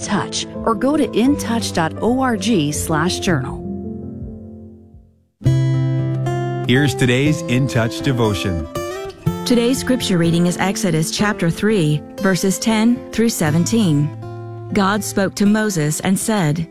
Touch or go to intouch.org/journal. Here's today's In Touch devotion. Today's scripture reading is Exodus chapter 3, verses 10 through 17. God spoke to Moses and said,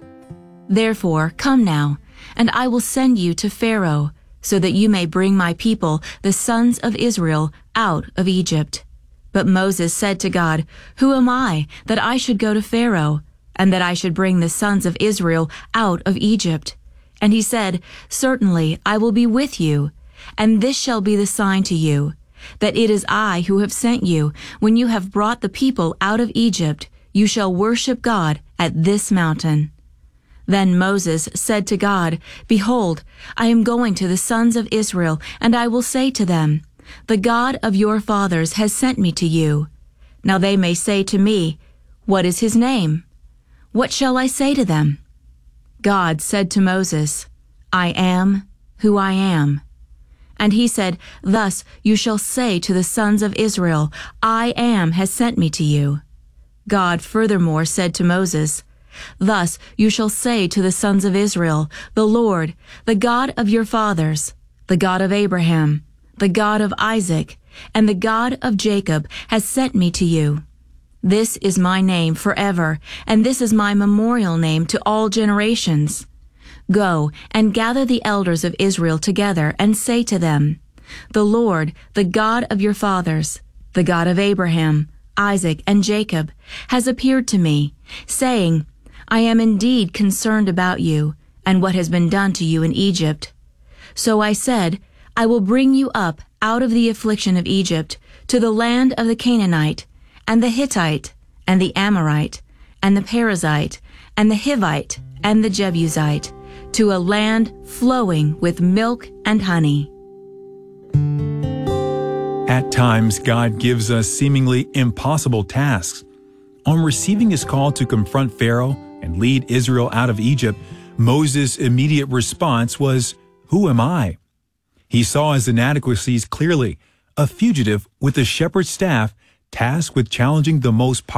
"Therefore, come now, and I will send you to Pharaoh, so that you may bring my people, the sons of Israel, out of Egypt." But Moses said to God, "Who am I, that I should go to Pharaoh, and that I should bring the sons of Israel out of Egypt?" And he said, "Certainly I will be with you, and this shall be the sign to you, that it is I who have sent you. When you have brought the people out of Egypt, you shall worship God at this mountain." Then Moses said to God, "Behold, I am going to the sons of Israel, and I will say to them, 'The God of your fathers has sent me to you.' Now they may say to me, 'What is his name?' What shall I say to them?" God said to Moses, "I am who I am." And he said, "Thus you shall say to the sons of Israel, 'I am has sent me to you.'" God furthermore said to Moses, "Thus you shall say to the sons of Israel, 'The Lord, the God of your fathers, the God of Abraham, the God of Isaac, and the God of Jacob has sent me to you.' This is my name forever, and this is my memorial name to all generations. Go and gather the elders of Israel together and say to them, 'The Lord, the God of your fathers, the God of Abraham, Isaac, and Jacob, has appeared to me, saying, I am indeed concerned about you and what has been done to you in Egypt. So I said, I will bring you up out of the affliction of Egypt to the land of the Canaanite, and the Hittite, and the Amorite, and the Perizzite, and the Hivite, and the Jebusite, to a land flowing with milk and honey." At times, God gives us seemingly impossible tasks. On receiving his call to confront Pharaoh and lead Israel out of Egypt, Moses' immediate response was, "Who am I?" He saw his inadequacies clearly, a fugitive with a shepherd's staff tasked with challenging the most